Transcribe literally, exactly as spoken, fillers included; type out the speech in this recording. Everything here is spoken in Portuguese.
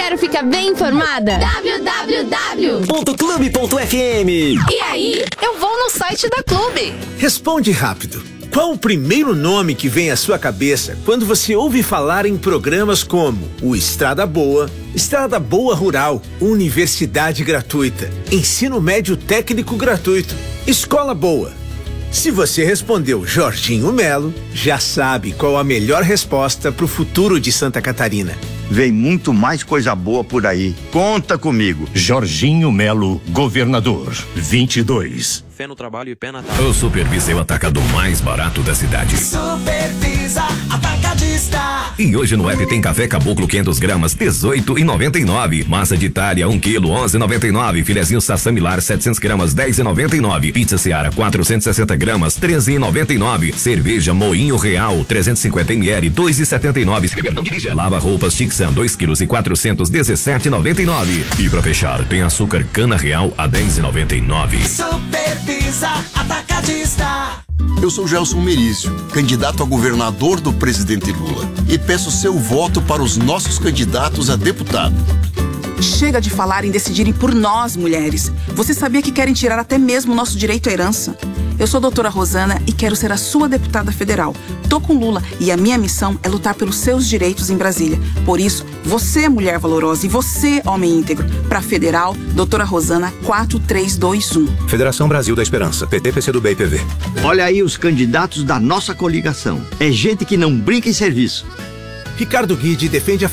quero ficar bem informada? w w w ponto clube ponto f m. E aí? Eu vou no site da Clube. Responde rápido. Qual o primeiro nome que vem à sua cabeça quando você ouve falar em programas como o Estrada Boa, Estrada Boa Rural, Universidade Gratuita, Ensino Médio Técnico Gratuito, Escola Boa? Se você respondeu Jorginho Melo, já sabe qual a melhor resposta para o futuro de Santa Catarina. Vem muito mais coisa boa por aí. Conta comigo. Jorginho Melo, governador, vinte e dois. Fé no trabalho e pé na tábua. O Supervisa é o atacado mais barato da cidade. Supervisa Atacadista. E hoje no app tem café caboclo quinhentas gramas, dezoito e noventa e nove. Massa de Itália, um quilo, onze e noventa e nove. Filezinho Sassamilar, setecentas gramas, dez e noventa e nove. Pizza Seara, quatrocentas e sessenta gramas, treze e noventa e nove. Cerveja Moinho Real, trezentos e cinquenta mililitros, dois e setenta e nove. Lava roupas Tixan, dois quilos e quatrocentos, dezessete e noventa e nove. E pra fechar, tem açúcar Cana Real a dez e noventa e nove. Supervisa Atacadista. Eu sou Gelson Merício, candidato a governador do presidente Lula, e peço seu voto para os nossos candidatos a deputado. Chega de falar em decidirem por nós, mulheres. Você sabia que querem tirar até mesmo o nosso direito à herança? Eu sou a doutora Rosana e quero ser a sua deputada federal. Tô com Lula e a minha missão é lutar pelos seus direitos em Brasília. Por isso, você, mulher valorosa, e você, homem íntegro. Pra federal, doutora Rosana, quatro três dois um. Federação Brasil da Esperança, P T, P C do B e P V. Olha aí os candidatos da nossa coligação. É gente que não brinca em serviço. Ricardo Guide defende a